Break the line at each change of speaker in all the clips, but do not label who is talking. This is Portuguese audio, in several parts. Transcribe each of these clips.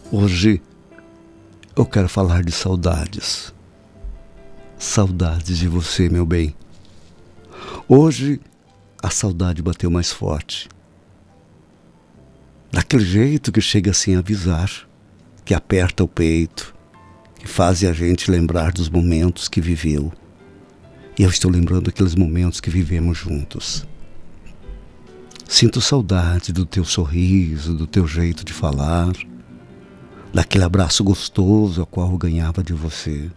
Hoje eu quero falar de saudades. Saudades de você, meu bem. Hoje a saudade bateu mais forte. Daquele jeito que chega sem avisar, que aperta o peito, que faz a gente lembrar dos momentos que viveu. E eu estou lembrando aqueles momentos que vivemos juntos. Sinto saudade do teu sorriso, do teu jeito de falar, daquele abraço gostoso ao qual eu ganhava de você.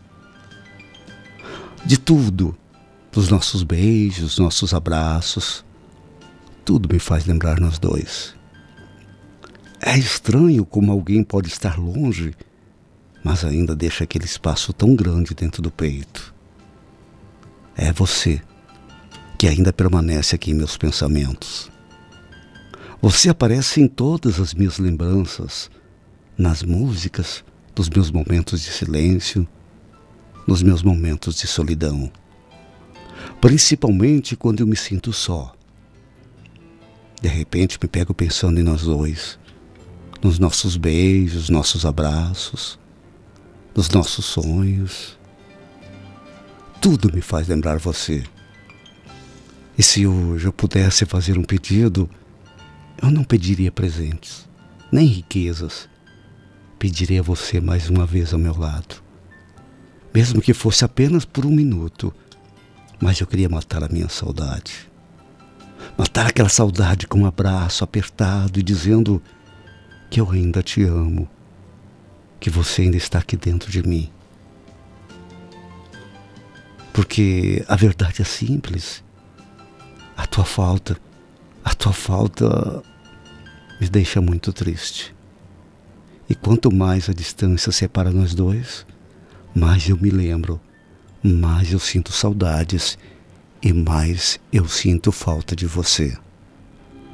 De tudo, dos nossos beijos, nossos abraços, tudo me faz lembrar nós dois. É estranho como alguém pode estar longe, mas ainda deixa aquele espaço tão grande dentro do peito. É você que ainda permanece aqui em meus pensamentos. Você aparece em todas as minhas lembranças, nas músicas, nos meus momentos de silêncio, nos meus momentos de solidão. Principalmente quando eu me sinto só. De repente me pego pensando em nós dois, nos nossos beijos, nossos abraços, nos nossos sonhos. Tudo me faz lembrar você. E se hoje eu pudesse fazer um pedido, eu não pediria presentes, nem riquezas. Pediria você mais uma vez ao meu lado. Mesmo que fosse apenas por um minuto, mas eu queria matar a minha saudade. Matar aquela saudade com um abraço apertado e dizendo que eu ainda te amo, que você ainda está aqui dentro de mim. Porque a verdade é simples. A tua falta me deixa muito triste. E quanto mais a distância separa nós dois, mais eu me lembro, mais eu sinto saudades e mais eu sinto falta de você.